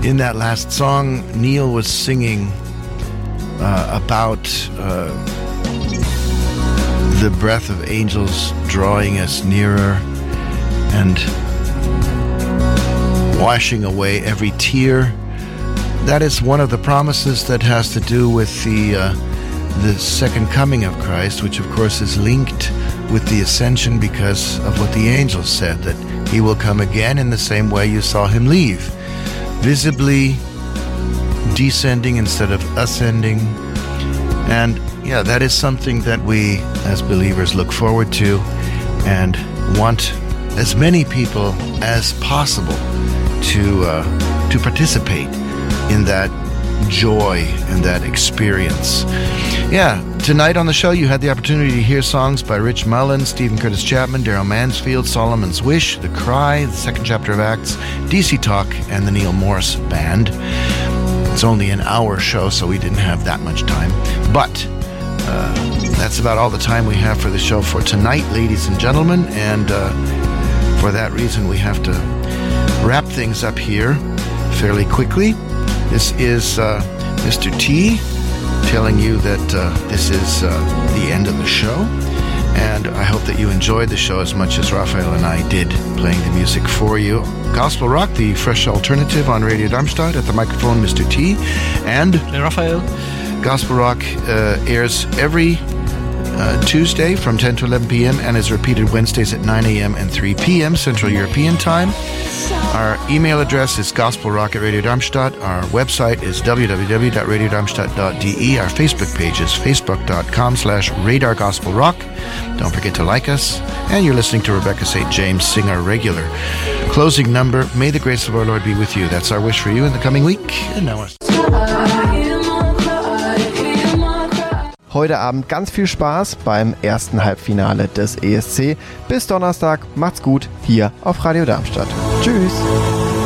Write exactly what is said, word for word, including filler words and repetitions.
In that last song, Neil was singing uh, about uh, the breath of angels drawing us nearer and washing away every tear. That is one of the promises that has to do with the uh, the second coming of Christ, which of course is linked with the ascension because of what the angels said, that he will come again in the same way you saw him leave, visibly descending instead of ascending. And yeah, that is something that we as believers look forward to and want as many people as possible to uh, to participate in that joy and that experience. Yeah, tonight on the show you had the opportunity to hear songs by Rich Mullins, Stephen Curtis Chapman, Daryl Mansfield, Solomon's Wish, The Cry, the second chapter of Acts, D C Talk, and the Neil Morris Band. It's only an hour show, so we didn't have that much time. But uh, that's about all the time we have for the show for tonight, ladies and gentlemen. And uh, for that reason, we have to wrap things up here fairly quickly. This is uh, Mister T telling you that uh, this is uh, the end of the show. And I hope that you enjoyed the show as much as Raphael and I did playing the music for you. Gospel Rock, the fresh alternative on Radio Darmstadt. At the microphone, Mister T. And Raphael. Gospel Rock uh, airs every uh, Tuesday from ten to eleven p.m. and is repeated Wednesdays at nine a.m. and three p.m. Central European Time. Our email address is gospelrock at Radio Darmstadt. Our website is w w w dot radio darmstadt dot d e. Our Facebook page is facebook.com slash radar gospel rock. Don't forget to like us. And you're listening to Rebecca Saint James sing our regular closing number, May the grace of our Lord be with you. That's our wish for you in the coming week. And now Heute Abend ganz viel Spaß beim ersten Halbfinale des E S C. Bis Donnerstag, macht's gut, hier auf Radio Darmstadt. Tschüss!